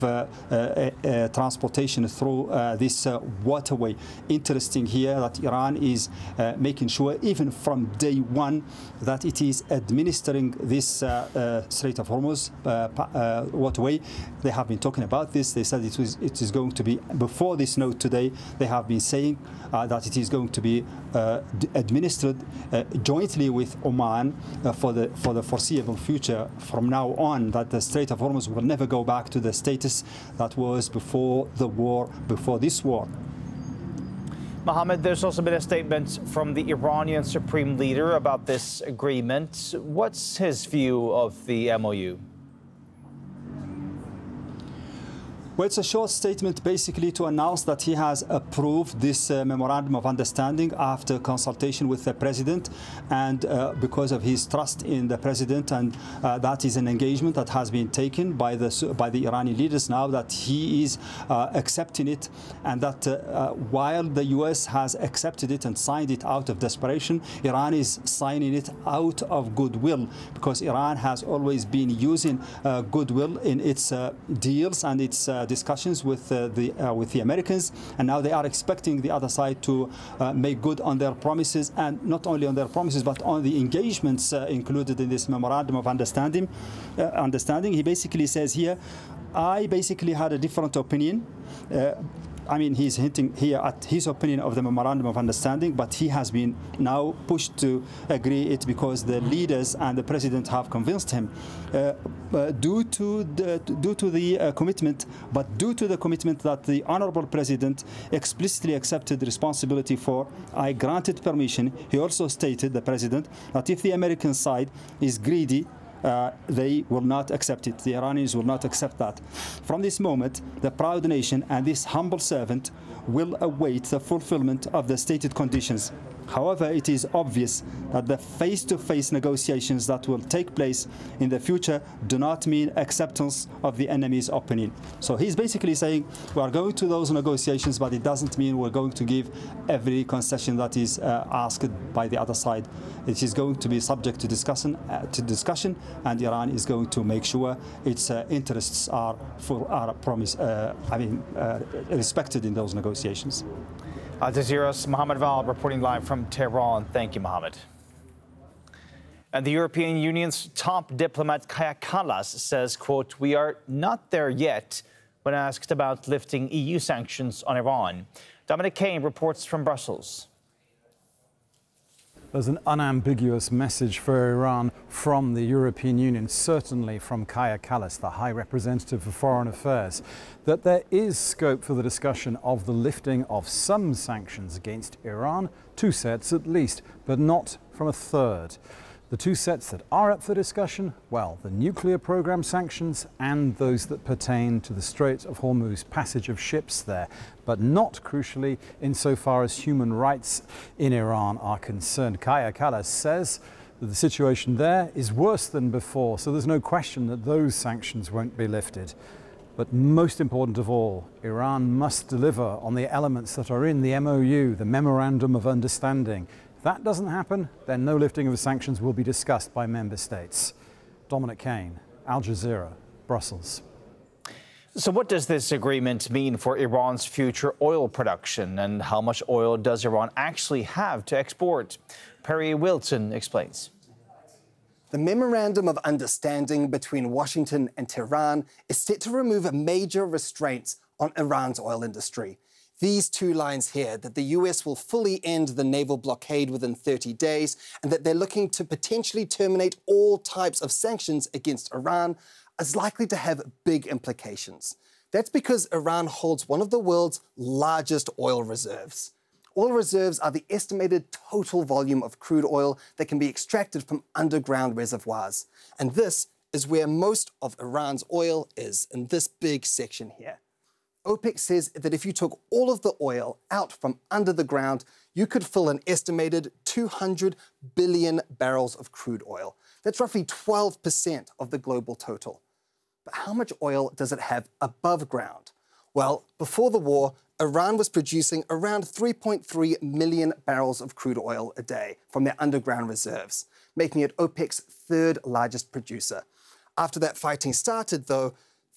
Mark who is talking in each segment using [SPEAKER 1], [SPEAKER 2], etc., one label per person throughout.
[SPEAKER 1] transportation through this waterway. Interesting here that Iran is making sure, even from day one, that it is administering this Strait of Hormuz waterway. They have been talking about this. They said it is going to be, before this note today, they have been saying that it is going to be administered jointly with Oman for the foreseeable future from now on, that the Strait of Hormuz will never go back to the status that was before the war, before this war.
[SPEAKER 2] Mohammed, there's also been a statement from the Iranian supreme leader about this agreement. What's his view of the MOU?
[SPEAKER 1] Well, it's a short statement basically to announce that he has approved this memorandum of understanding after consultation with the president, and because of his trust in the president, and that is an engagement that has been taken by the Iranian leaders now, that he is accepting it, and that while the US has accepted it and signed it out of desperation, Iran is signing it out of goodwill, because Iran has always been using goodwill in its deals and its discussions with the Americans, and now they are expecting the other side to make good on their promises, and not only on their promises but on the engagements included in this memorandum of understanding. He basically says here, I basically had a different opinion. I mean, he's hinting here at his opinion of the memorandum of understanding, but he has been now pushed to agree it because the leaders and the president have convinced him. Due to the commitment that the honorable president explicitly accepted responsibility for, I granted permission. He also stated, the president, that if the American side is greedy, they will not accept it. The Iranians will not accept that. From this moment, the proud nation and this humble servant will await the fulfillment of the stated conditions. However, it is obvious that the face-to-face negotiations that will take place in the future do not mean acceptance of the enemy's opinion. So he's basically saying we are going to those negotiations, but it doesn't mean we're going to give every concession that is asked by the other side. It is going to be subject to discussion, and Iran is going to make sure its interests are respected in those negotiations.
[SPEAKER 2] Al Jazeera's Mohammed Val reporting live from Tehran. Thank you, Mohammed. And the European Union's top diplomat Kaja Kallas says, quote, "We are not there yet," when asked about lifting EU sanctions on Iran. Dominic Kane reports from Brussels.
[SPEAKER 3] There's an unambiguous message for Iran from the European Union, certainly from Kaja Kallas, the High Representative for Foreign Affairs, that there is scope for the discussion of the lifting of some sanctions against Iran, 2 sets at least, but not from a third. The 2 sets that are up for discussion, well, the nuclear program sanctions and those that pertain to the Strait of Hormuz, passage of ships there, but not crucially insofar as human rights in Iran are concerned. Kaja Kallas says that the situation there is worse than before, so there's no question that those sanctions won't be lifted. But most important of all, Iran must deliver on the elements that are in the MOU, the Memorandum of Understanding. If that doesn't happen, then no lifting of the sanctions will be discussed by member states. Dominic Kane, Al Jazeera, Brussels.
[SPEAKER 2] So what does this agreement mean for Iran's future oil production, and how much oil does Iran actually have to export? Perry Wilton explains.
[SPEAKER 4] The Memorandum of Understanding between Washington and Tehran is set to remove major restraints on Iran's oil industry. These 2 lines here, that the US will fully end the naval blockade within 30 days, and that they're looking to potentially terminate all types of sanctions against Iran, is likely to have big implications. That's because Iran holds one of the world's largest oil reserves. Oil reserves are the estimated total volume of crude oil that can be extracted from underground reservoirs. And this is where most of Iran's oil is, in this big section here. OPEC says that if you took all of the oil out from under the ground, you could fill an estimated 200 billion barrels of crude oil. That's roughly 12% of the global total. But how much oil does it have above ground? Well, before the war, Iran was producing around 3.3 million barrels of crude oil a day from their underground reserves, making it OPEC's 3rd largest producer. After that fighting started, though,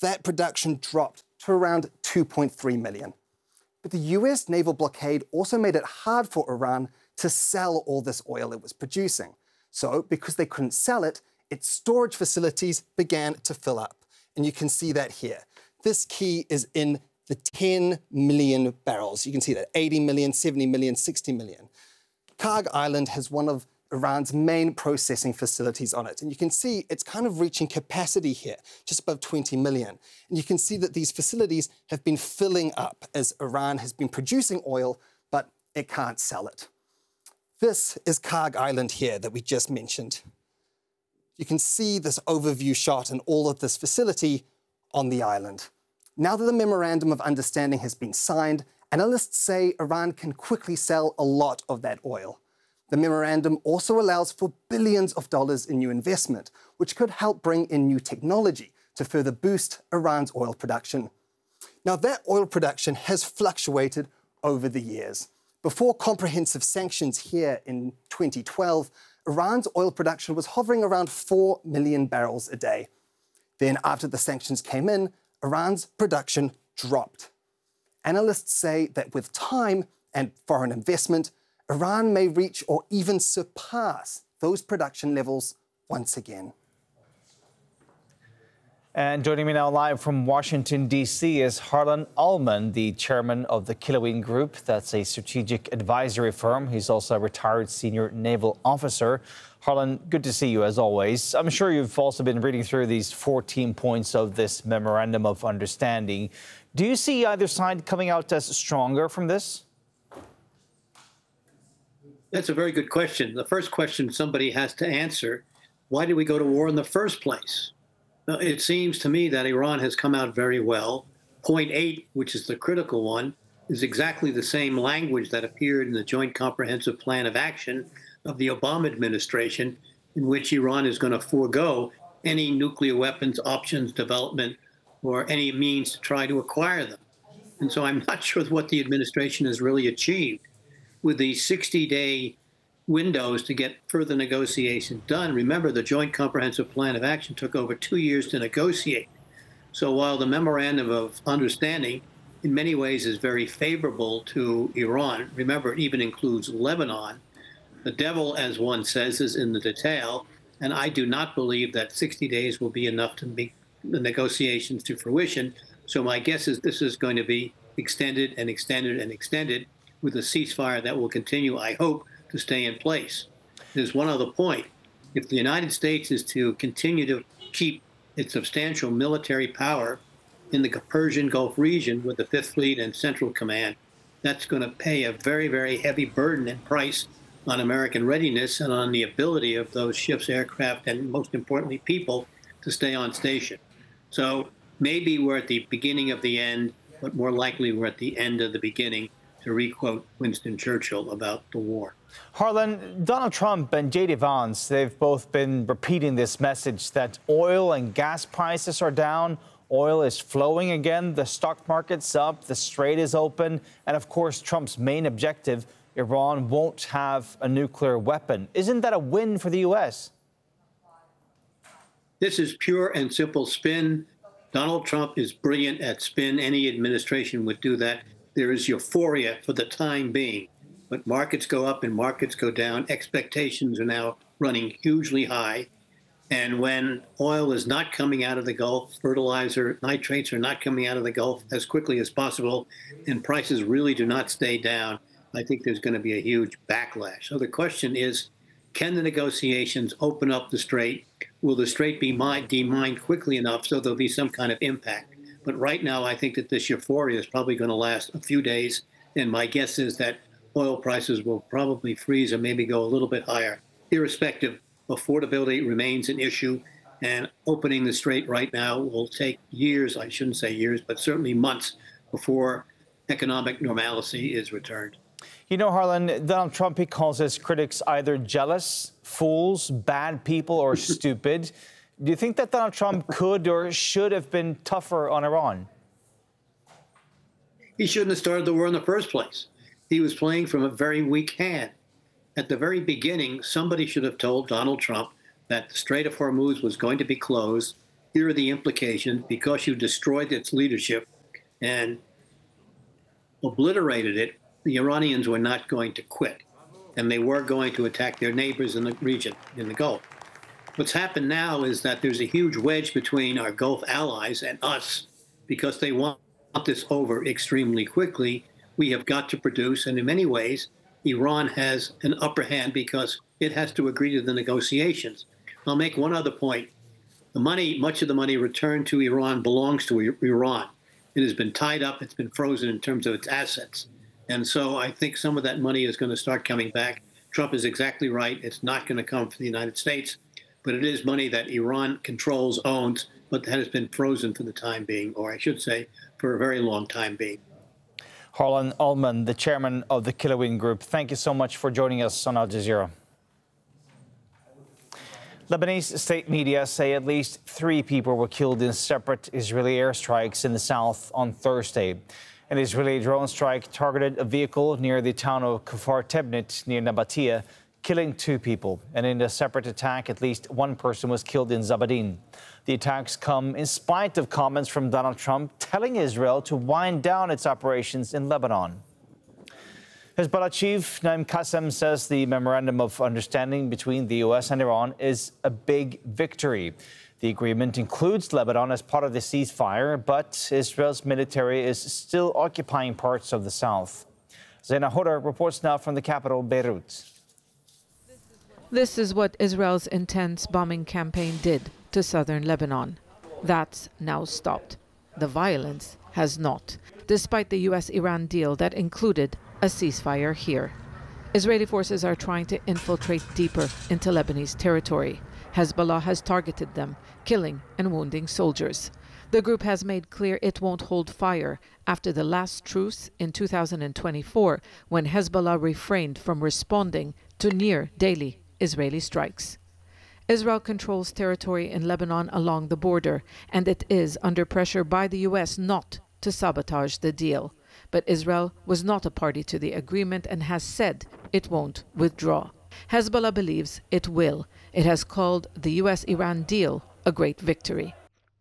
[SPEAKER 4] that production dropped to around 2.3 million. But the US naval blockade also made it hard for Iran to sell all this oil it was producing. So, because they couldn't sell it, its storage facilities began to fill up. And you can see that here. This key is in the 10 million barrels. You can see that 80 million, 70 million, 60 million. Karg Island has one of Iran's main processing facilities on it. And you can see it's kind of reaching capacity here, just above 20 million. And you can see that these facilities have been filling up as Iran has been producing oil, but it can't sell it. This is Karg Island here that we just mentioned. You can see this overview shot and all of this facility on the island. Now that the Memorandum of Understanding has been signed, analysts say Iran can quickly sell a lot of that oil. The memorandum also allows for billions of dollars in new investment, which could help bring in new technology to further boost Iran's oil production. Now, that oil production has fluctuated over the years. Before comprehensive sanctions here in 2012, Iran's oil production was hovering around 4 million barrels a day. Then, after the sanctions came in, Iran's production dropped. Analysts say that with time and foreign investment, Iran may reach or even surpass those production levels once again.
[SPEAKER 2] And joining me now live from Washington, D.C. is Harlan Ullman, the chairman of the Killowen Group. That's a strategic advisory firm. He's also a retired senior naval officer. Harlan, good to see you as always. I'm sure you've also been reading through these 14 points of this Memorandum of Understanding. Do you see either side coming out as stronger from this?
[SPEAKER 5] That's a very good question. The first question somebody has to answer, why did we go to war in the first place? It seems to me that Iran has come out very well. Point 8, which is the critical one, is exactly the same language that appeared in the Joint Comprehensive Plan of Action of the Obama administration, in which Iran is going to forego any nuclear weapons options development or any means to try to acquire them. And so I'm not sure what the administration has really achieved. With the 60-day windows to get further negotiations done. Remember, the Joint Comprehensive Plan of Action took over 2 years to negotiate. So while the Memorandum of Understanding in many ways is very favorable to Iran, remember, it even includes Lebanon. The devil, as one says, is in the detail, and I do not believe that 60 days will be enough to make the negotiations to fruition. So my guess is this is going to be extended and extended and extended with a ceasefire that will continue, I hope, to stay in place. There's one other point. If the United States is to continue to keep its substantial military power in the Persian Gulf region with the Fifth Fleet and Central Command, that's going to pay a very, very heavy burden and price on American readiness and on the ability of those ships, aircraft, and most importantly, people to stay on station. So maybe we're at the beginning of the end, but more likely we're at the end of the beginning, to requote Winston Churchill about the war.
[SPEAKER 2] Harlan, Donald Trump and J.D. Vance, they've both been repeating this message that oil and gas prices are down, oil is flowing again, the stock market's up, the Strait is open, and of course Trump's main objective, Iran won't have a nuclear weapon. Isn't that a win for the U.S.?
[SPEAKER 5] This is pure and simple spin. Donald Trump is brilliant at spin. Any administration would do that. There is euphoria for the time being, but markets go up and markets go down. Expectations are now running hugely high. And when oil is not coming out of the Gulf, fertilizer, nitrates are not coming out of the Gulf as quickly as possible, and prices really do not stay down, I think there's going to be a huge backlash. So the question is, can the negotiations open up the Strait? Will the Strait be demined quickly enough so there'll be some kind of impact? But right now, I think that this euphoria is probably going to last a few days. And my guess is that oil prices will probably freeze or maybe go a little bit higher. Irrespective, affordability remains an issue. And opening the Strait right now will take years, I shouldn't say years, but certainly months before economic normalcy is returned.
[SPEAKER 2] You know, Harlan, Donald Trump, he calls his critics either jealous, fools, bad people, or stupid. Do you think that Donald Trump could or should have been tougher on Iran?
[SPEAKER 5] He shouldn't have started the war in the first place. He was playing from a very weak hand. At the very beginning, somebody should have told Donald Trump that the Strait of Hormuz was going to be closed here are the implications. Because you destroyed its leadership and obliterated it, the Iranians were not going to quit. And they were going to attack their neighbors in the region, in the Gulf. What's happened now is that there's a huge wedge between our Gulf allies and us because they want this over extremely quickly. We have got to produce, and in many ways, Iran has an upper hand because it has to agree to the negotiations. I'll make one other point. The money, much of the money returned to Iran belongs to Iran. It has been tied up, it's been frozen in terms of its assets. And so I think some of that money is going to start coming back. Trump is exactly right. It's not going to come from the United States, but it is money that Iran controls, owns, but that has been frozen for the time being, or I should say, for a very long time being.
[SPEAKER 2] Harlan Ullman, the chairman of the Kilawin Group, thank you so much for joining us on Al Jazeera. Lebanese state media say at least 3 people were killed in separate Israeli airstrikes in the south on Thursday. An Israeli drone strike targeted a vehicle near the town of Kfar Tebnit near Nabatia, killing 2 people. And in a separate attack, at least 1 person was killed in Zabadin. The attacks come in spite of comments from Donald Trump telling Israel to wind down its operations in Lebanon. Hezbollah chief Naim Qassem says the memorandum of understanding between the U.S. and Iran is a big victory. The agreement includes Lebanon as part of the ceasefire, but Israel's military is still occupying parts of the south. Zaina Hodar reports now from the capital, Beirut.
[SPEAKER 6] This is what Israel's intense bombing campaign did to southern Lebanon. That's now stopped. The violence has not, despite the U.S.-Iran deal that included a ceasefire here. Israeli forces are trying to infiltrate deeper into Lebanese territory. Hezbollah has targeted them, killing and wounding soldiers. The group has made clear it won't hold fire after the last truce in 2024, when Hezbollah refrained from responding to near daily Israeli strikes. Israel controls territory in Lebanon along the border, and it is under pressure by the U.S. not to sabotage the deal. But Israel was not a party to the agreement and has said it won't withdraw. Hezbollah believes it will. It has called the U.S.-Iran deal a great victory.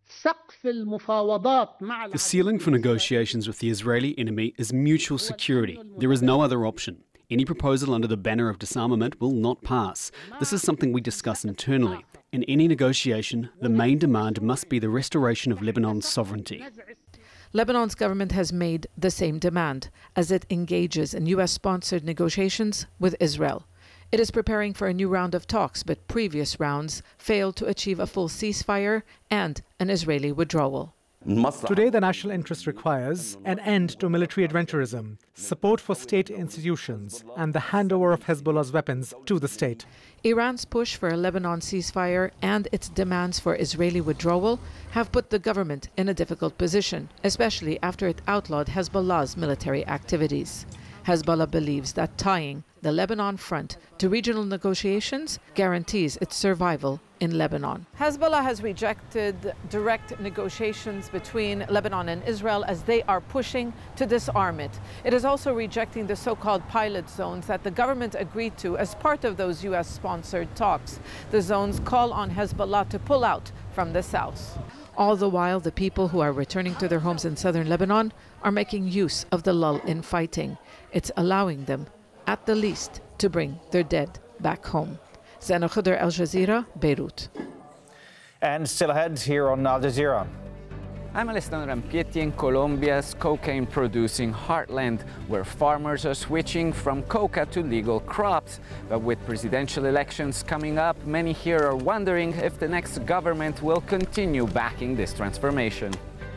[SPEAKER 7] The ceiling for negotiations with the Israeli enemy is mutual security. There is no other option. Any proposal under the banner of disarmament will not pass. This is something we discuss internally. In any negotiation, the main demand must be the restoration of Lebanon's sovereignty.
[SPEAKER 6] Lebanon's government has made the same demand as it engages in U.S.-sponsored negotiations with Israel. It is preparing for a new round of talks, but previous rounds failed to achieve a full ceasefire and an Israeli withdrawal.
[SPEAKER 8] Today, the national interest requires an end to military adventurism, support for state institutions, and the handover of Hezbollah's weapons to the state.
[SPEAKER 6] Iran's push for a Lebanon ceasefire and its demands for Israeli withdrawal have put the government in a difficult position, especially after it outlawed Hezbollah's military activities. Hezbollah believes that tying the Lebanon front to regional negotiations guarantees its survival in Lebanon. Hezbollah has rejected direct negotiations between Lebanon and Israel as they are pushing to disarm it. It is also rejecting the so-called pilot zones that the government agreed to as part of those U.S.-sponsored talks. The zones call on Hezbollah to pull out from the south. All the while, the people who are returning to their homes in southern Lebanon are making use of the lull in fighting. It's allowing them, at the least, to bring their dead back home. Zaina Hodar, Al Jazeera, Beirut.
[SPEAKER 2] And still ahead here on Al Jazeera.
[SPEAKER 9] I'm Alessandro Rampietti in Colombia's cocaine-producing heartland, where farmers are switching from coca to legal crops. But with presidential elections coming up, many here are wondering if the next government will continue backing this transformation.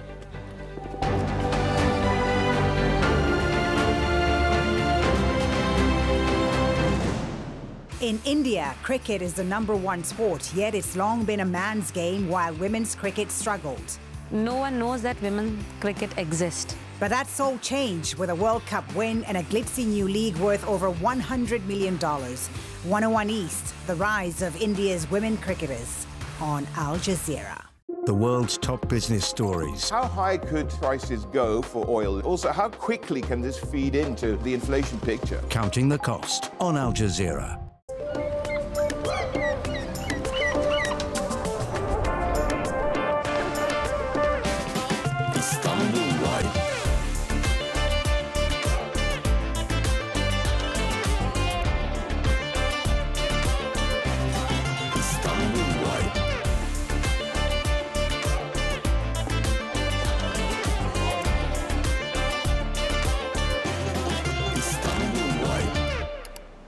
[SPEAKER 10] In India, cricket is the #1 sport, yet it's long been a man's game while women's cricket struggled.
[SPEAKER 11] No one knows that women's cricket exists.
[SPEAKER 10] But that's all changed with a World Cup win and a glitzy new league worth over $100 million. 101 East, the rise of India's women cricketers on Al Jazeera.
[SPEAKER 12] The world's top business stories.
[SPEAKER 13] How high could prices go for oil? Also, how quickly can this feed into the inflation picture?
[SPEAKER 12] Counting the cost on Al Jazeera.